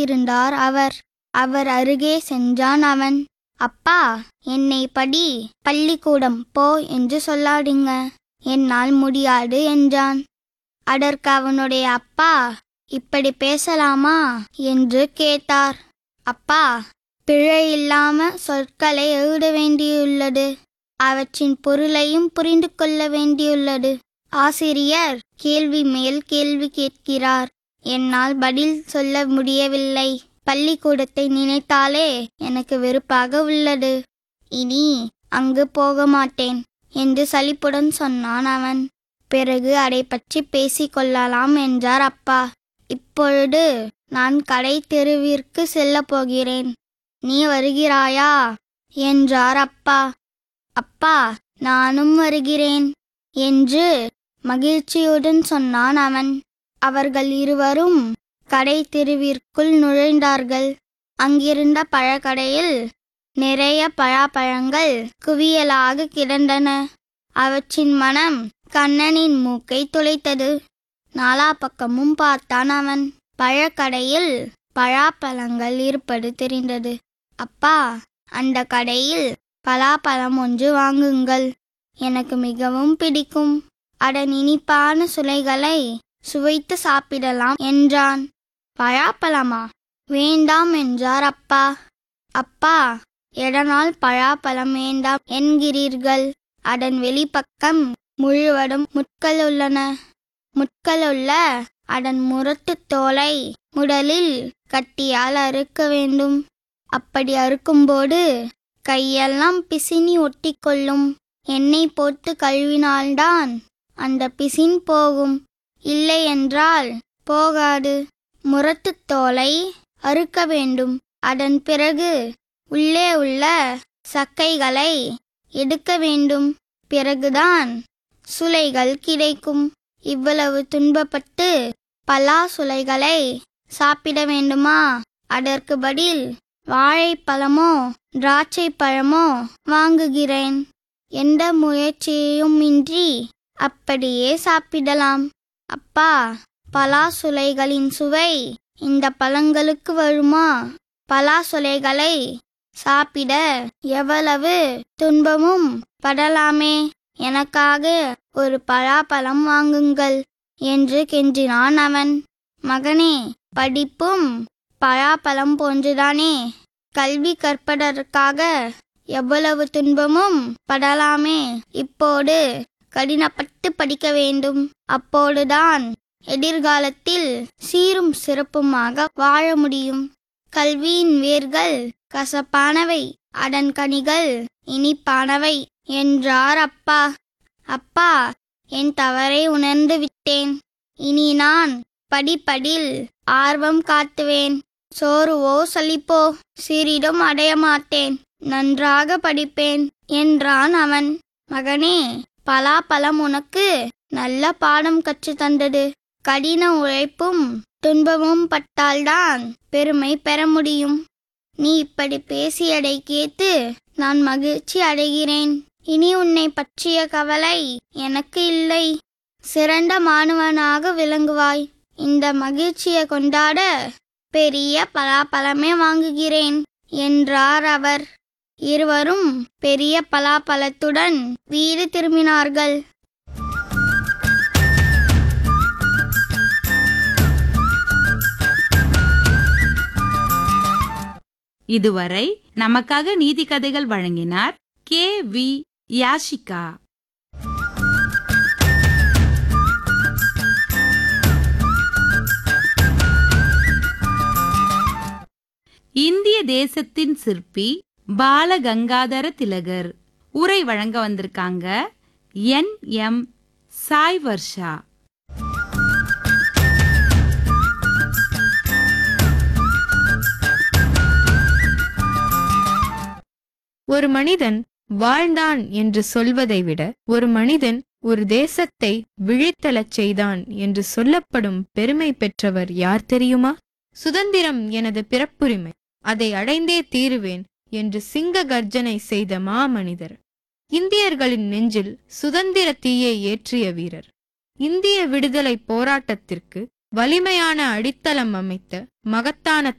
இருந்தார் அவர். அவர் அருகே சென்றான் அவன். அப்பா, என்னை பள்ளிக்கூடம் போ என்று சொல்லாதீங்க, என்னால் முடியாது என்றான். அதற்கு அவனுடைய அப்பா, இப்படி பேசலாமா என்று கேட்டார். அப்பா, பிழையில்லாம சொற்களை எழுத வேண்டியுள்ளது, அவற்றின் பொருளையும் புரிந்து கொள்ள வேண்டியுள்ளது. ஆசிரியர் கேள்வி மேல் கேள்வி கேட்கிறார், என்னால் பதில் சொல்ல முடியவில்லை. பள்ளிக்கூடத்தை நினைத்தாலே எனக்கு வெறுப்பாக உள்ளது. இனி அங்கு போக மாட்டேன் என்று சலிப்புடன் சொன்னான் அவன். பிறகு அதை பற்றி பேசிக்கொள்ளலாம் என்றார் அப்பா. இப்பொழுது நான் கடை தெருவிற்கு செல்லப் போகிறேன், நீ வருகிறாயா என்றார் அப்பா. அப்பா, நானும் வருகிறேன் என்று மகிழ்ச்சியுடன் சொன்னான் அவன். அவர்கள் இருவரும் கடை தெருவிற்குள் நுழைந்தார்கள். அங்கிருந்த பழக்கடையில் நிறைய பழாப்பழங்கள் குவியலாக கிடந்தன. அவற்றின் மனம் கண்ணனின் மூக்கை துளைத்தது. நாலா பக்கமும் பார்த்தான் அவன். பழக்கடையில் பழாப்பழங்கள் இருப்பது தெரிந்தது. அப்பா, அந்த கடையில் பலாப்பழம் ஒன்று வாங்குங்கள், எனக்கு மிகவும் பிடிக்கும். அதன் இனிப்பான சுளைகளை சுவைத்து சாப்பிடலாம் என்றான். பழாப்பழமா? வேண்டாம் என்றார் அப்பா. அப்பா, எதனால் பழாப்பழம் வேண்டாம் என்கிறீர்கள்? அதன் வெளிப்பக்கம் முழுவதும் முட்கள் உள்ளன. முட்களுள்ள அதன் முரட்டு தோலை முதலில் கத்தியால் அறுக்க வேண்டும். அப்படி அறுக்கும்போது கையெல்லாம் பிசினி ஒட்டிக்கொள்ளும். எண்ணெய் போட்டு கழுவினால்தான் அந்த பிசின் போகும், இல்லை என்றால் போகாது. முரட்டு தோலை அறுக்க வேண்டும். அதன் பிறகு உள்ளே உள்ள சக்கைகளை எடுக்க வேண்டும். பிறகுதான் சுளைகள் கிடைக்கும். இவ்வளவு துன்பப்பட்டு பலா சுளைகளை சாப்பிட வேண்டுமா? அதற்கு பதில் வாழைப்பழமோ திராட்சை பழமோ வாங்குகிறேன். எந்த முயற்சியும் இன்றி அப்படியே சாப்பிடலாம். அப்பா, பலாசுளைகளின் சுவை இந்த பழங்களுக்கு வருமா? பலாசுளைகளை சாப்பிட எவ்வளவு துன்பமும் படலாமே. எனக்காக ஒரு பலாப்பழம் வாங்குங்கள் என்று கெஞ்சினான் அவன். மகனே, படிப்பும் பலாப்பழம் போன்றுதானே. கல்வி கற்பதற்காக எவ்வளவு துன்பமும் படலாமே. இப்போது கடினப்பட்டு படிக்க வேண்டும். அப்போதுதான் எதிர்காலத்தில் சீரும் சிறப்புமாக வாழ முடியும். கல்வியின் வேர்கள் கசப்பானவை, அதன் கனிகள் இனிப்பானவை என்றார் அப்பா. அப்பா, என் தவறை உணர்ந்து விட்டேன். இனி நான் படிப்பதில் ஆர்வம் காட்டுவேன். சோர்வோ சலிப்போ சிறிதும் அடைய மாட்டேன். நன்றாக படிப்பேன் என்றான் அவன். மகனே, பலாப்பழம் உனக்கு நல்ல பாடம் கற்று தந்தது. கடின உழைப்பும் துன்பமும் பட்டால்தான் பெருமை பெற முடியும். நீ இப்படி பேசியதை கேட்டு நான் மகிழ்ச்சி அடைகிறேன். இனி உன்னை பற்றிய கவலை எனக்கு இல்லை. சிறந்த மாணவனாக விளங்குவாய். இந்த மகிழ்ச்சியை கொண்டாட பெரிய பலாப்பழமே வாங்குகிறேன் என்றார் அவர். இருவரும் பெரிய பலாப்பழத்துடன் வீடு திரும்பினார்கள். இதுவரை நமக்காக நீதி கதைகள் வழங்கினார் கே.வி. யாஷிகா. இந்திய தேசத்தின் சிற்பி பாலகங்காதர திலகர். உரை வழங்க வந்திருக்காங்க என்.எம். சாய் வர்ஷா. ஒரு மனிதன் வாழ்ந்தான் என்று சொல்வதை விட ஒரு மனிதன் ஒரு தேசத்தை விழித்தெழச் செய்தான் என்று சொல்லப்படும் பெருமை பெற்றவர் யார் தெரியுமா? சுதந்திரம் எனது பிறப்புரிமை, அதை அடைந்தே தீருவேன் என்று சிங்க கர்ஜனை செய்த மாமனிதர். இந்தியர்களின் நெஞ்சில் சுதந்திர தீயை ஏற்றிய வீரர். இந்திய விடுதலை போராட்டத்திற்கு வலிமையான அடித்தளம் அமைத்த மகத்தான